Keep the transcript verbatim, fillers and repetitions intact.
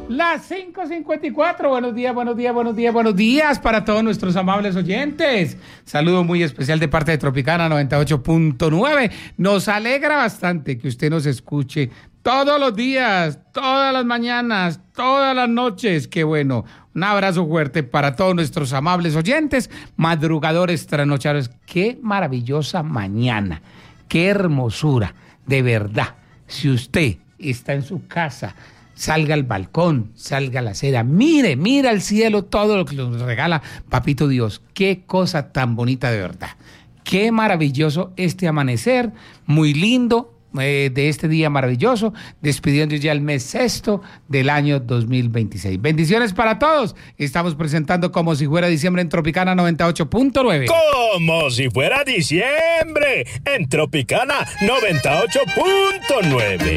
Las cinco cincuenta y cuatro, buenos días, buenos días, buenos días, buenos días para todos nuestros amables oyentes. Saludo muy especial de parte de Tropicana noventa y ocho punto nueve. Nos alegra bastante que usted nos escuche todos los días, todas las mañanas, todas las noches. Qué bueno. Un abrazo fuerte para todos nuestros amables oyentes, madrugadores, trasnochados. Qué maravillosa mañana, qué hermosura, de verdad. Si usted está en su casa, salga al balcón, salga a la acera, mire, mira al cielo todo lo que nos regala Papito Dios. Qué cosa tan bonita de verdad. Qué maravilloso este amanecer, muy lindo, eh, de este día maravilloso, despidiendo ya el mes sexto del año dos mil veintiséis. Bendiciones para todos. Estamos presentando Como si fuera diciembre en Tropicana noventa y ocho punto nueve. Como si fuera diciembre en Tropicana noventa y ocho punto nueve.